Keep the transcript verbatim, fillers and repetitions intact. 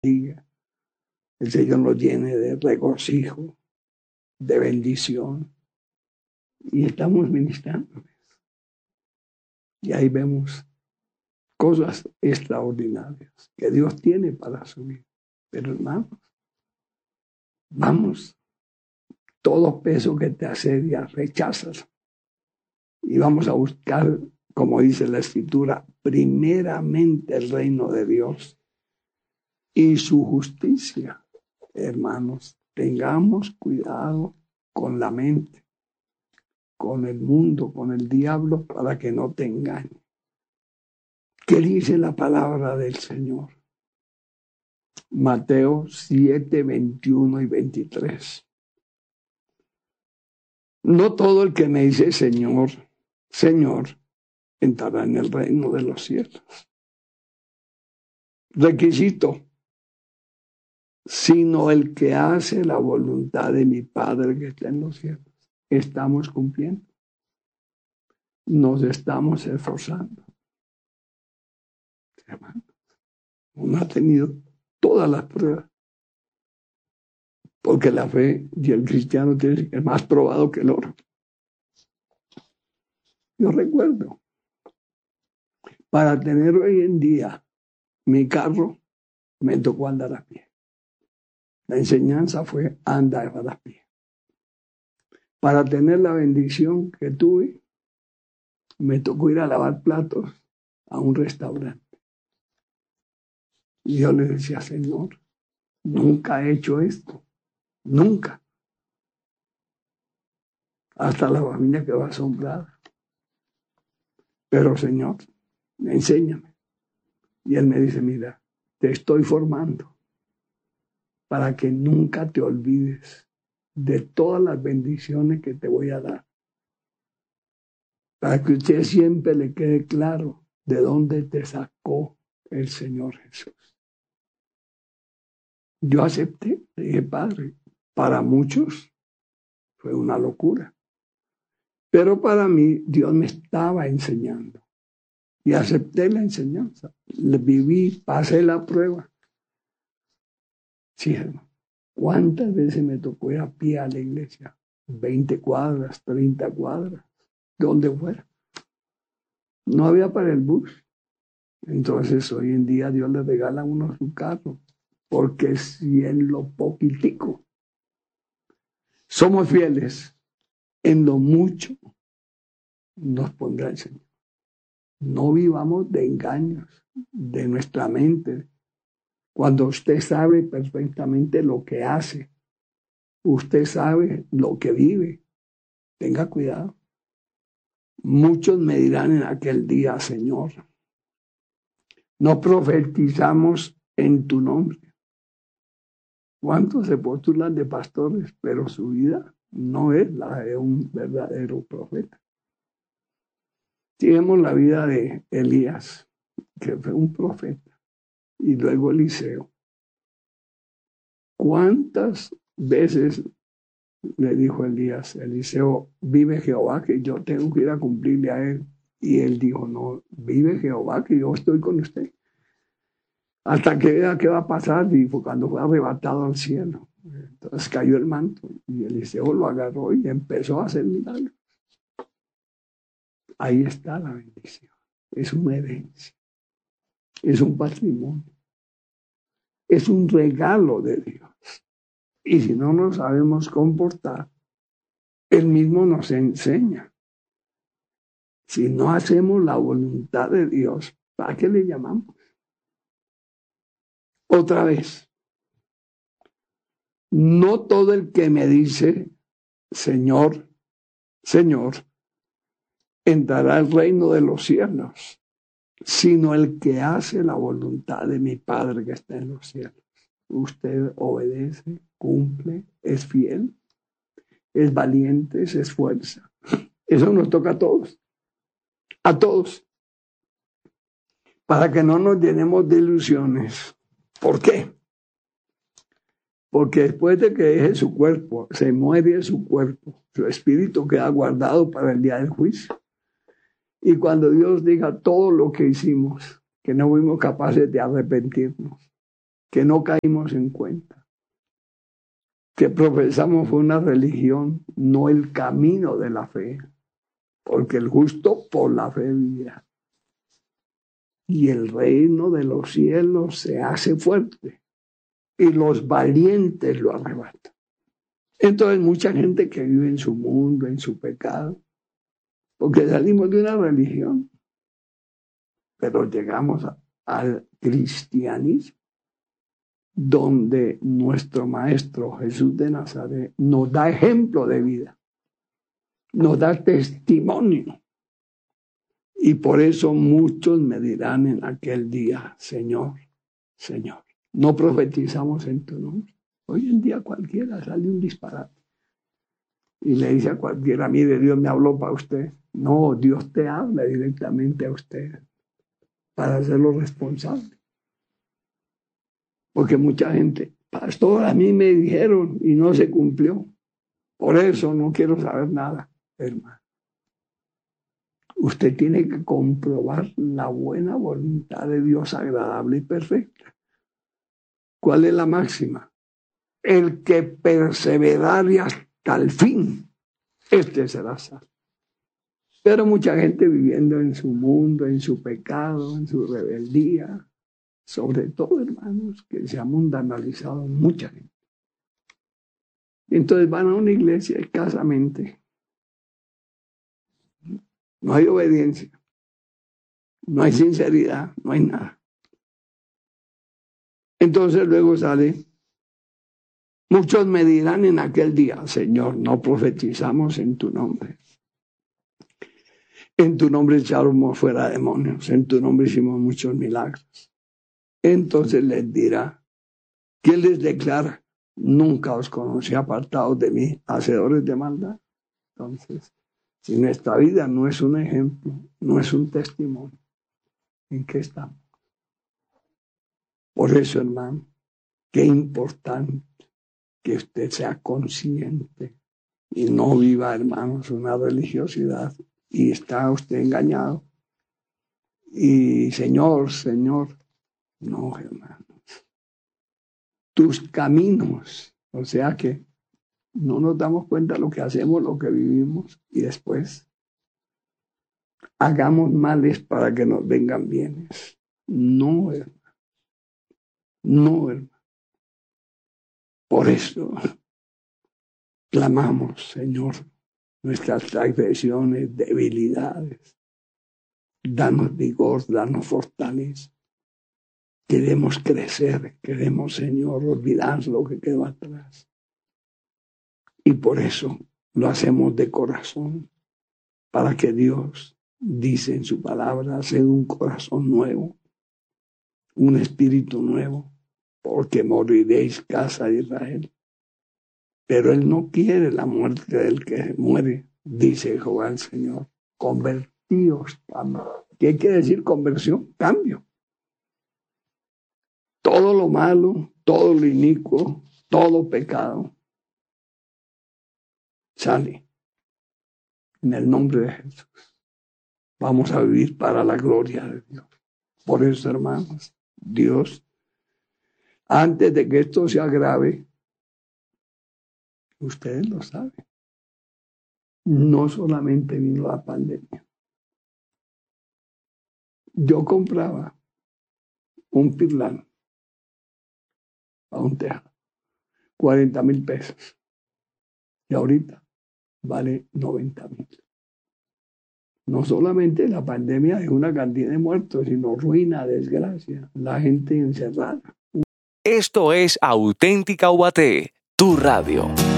bendiga. El Señor nos llene de regocijo, de bendición. Y estamos ministrando. Y ahí vemos cosas extraordinarias que Dios tiene para su vida. Pero hermanos, vamos, todo peso que te asedia, rechazas. Y vamos a buscar, como dice la Escritura, primeramente el reino de Dios y su justicia. Hermanos, tengamos cuidado con la mente, con el mundo, con el diablo, para que no te engañe. ¿Qué dice la palabra del Señor? Mateo siete, veintiuno y veintitrés. No todo el que me dice Señor, Señor, entrará en el reino de los cielos. Requisito, sino el que hace la voluntad de mi Padre que está en los cielos. Estamos cumpliendo. Nos estamos esforzando. Hermano, uno ha tenido todas las pruebas. Porque la fe y el cristiano tiene que ser más probado que el oro. Yo recuerdo, para tener hoy en día mi carro, me tocó andar a pie. La enseñanza fue andar a pie. Para tener la bendición que tuve, me tocó ir a lavar platos a un restaurante. Y yo le decía, Señor, nunca he hecho esto. Nunca. Hasta la familia quedó asombrada. Pero Señor, enséñame. Y Él me dice, mira, te estoy formando para que nunca te olvides de todas las bendiciones que te voy a dar. Para que usted siempre le quede claro de dónde te sacó el Señor Jesús. Yo acepté, le dije, Padre, para muchos fue una locura. Pero para mí Dios me estaba enseñando. Y acepté la enseñanza. Le viví, pasé la prueba. Sí, hermano. ¿Cuántas veces me tocó ir a pie a la iglesia? veinte cuadras, treinta cuadras, donde fuera. No había para el bus. Entonces hoy en día Dios le regala a uno su carro. Porque si en lo poquitico somos fieles, en lo mucho nos pondrá el Señor. No vivamos de engaños de nuestra mente. Cuando usted sabe perfectamente lo que hace, usted sabe lo que vive, tenga cuidado. Muchos me dirán en aquel día, Señor, no profetizamos en tu nombre. ¿Cuántos se postulan de pastores? Pero su vida no es la de un verdadero profeta. Tenemos la vida de Elías, que fue un profeta, y luego Eliseo. ¿Cuántas veces le dijo Elías, Eliseo, vive Jehová, que yo tengo que ir a cumplirle a él? Y él dijo, no, vive Jehová, que yo estoy con usted. Hasta que vea qué va a pasar, y fue cuando fue arrebatado al cielo. Entonces cayó el manto, y Eliseo lo agarró y empezó a hacer milagros. Ahí está la bendición. Es una herencia. Es un patrimonio. Es un regalo de Dios. Y si no nos sabemos comportar, Él mismo nos enseña. Si no hacemos la voluntad de Dios, ¿para qué le llamamos? Otra vez. No todo el que me dice, Señor, Señor, entrará al reino de los cielos, sino el que hace la voluntad de mi Padre que está en los cielos. Usted obedece, cumple, es fiel, es valiente, se esfuerza. Eso nos toca a todos, a todos, para que no nos llenemos de ilusiones. ¿Por qué? Porque después de que deje su cuerpo, se muere su cuerpo, su espíritu queda guardado para el día del juicio. Y cuando Dios diga todo lo que hicimos, que no fuimos capaces de arrepentirnos, que no caímos en cuenta, que profesamos una religión, no el camino de la fe, porque el justo por la fe vivirá. Y el reino de los cielos se hace fuerte y los valientes lo arrebatan. Entonces mucha gente que vive en su mundo, en su pecado, porque salimos de una religión, pero llegamos a, al cristianismo, donde nuestro Maestro Jesús de Nazaret nos da ejemplo de vida, nos da testimonio. Y por eso muchos me dirán en aquel día, Señor, Señor, no profetizamos en tu nombre. Hoy en día cualquiera sale un disparate y le dice a cualquiera, mire, Dios me habló para usted. No, Dios te habla directamente a usted para hacerlo responsable. Porque mucha gente, pastor, a mí me dijeron y no se cumplió. Por eso no quiero saber nada, hermano. Usted tiene que comprobar la buena voluntad de Dios agradable y perfecta. ¿Cuál es la máxima? El que perseverare hasta el fin, este será salvo. Pero mucha gente viviendo en su mundo, en su pecado, en su rebeldía, sobre todo, hermanos, que se ha mundanalizado mucha gente. Entonces van a una iglesia escasamente. No hay obediencia, no hay sinceridad, no hay nada. Entonces luego sale, muchos me dirán en aquel día, Señor, no profetizamos en tu nombre. En tu nombre echamos fuera demonios, en tu nombre hicimos muchos milagros. Entonces les dirá, ¿quién les declara? Nunca os conocí, apartados de mí, hacedores de maldad. Entonces, si nuestra vida no es un ejemplo, no es un testimonio, ¿en qué estamos? Por eso, hermano, qué importante que usted sea consciente y no viva, hermanos, una religiosidad y está usted engañado. Y Señor, Señor, no, hermanos. Tus caminos, o sea que no nos damos cuenta de lo que hacemos, lo que vivimos, y después hagamos males para que nos vengan bienes. No, hermano. No, hermano. Por eso clamamos, Señor, nuestras transgresiones, debilidades. Danos vigor, danos fortaleza. Queremos crecer, queremos, Señor, olvidar lo que quedó atrás. Y por eso lo hacemos de corazón, para que Dios dice en su palabra, haced un corazón nuevo, un espíritu nuevo, porque moriréis, casa de Israel. Pero Él no quiere la muerte del que muere, dice Jehová el Señor. Convertíos. ¿Qué quiere decir conversión? Cambio. Todo lo malo, todo lo inicuo, todo pecado sale en el nombre de Jesús. Vamos a vivir para la gloria de Dios. Por eso, hermanos, Dios, antes de que esto se agrave, ustedes lo saben, no solamente vino la pandemia. Yo compraba un pirlán a un tejado, cuarenta mil pesos. Y ahorita vale noventa mil. No solamente la pandemia es una cantidad de muertos, sino ruina, desgracia, la gente encerrada. Esto es Auténtica U A T, tu radio.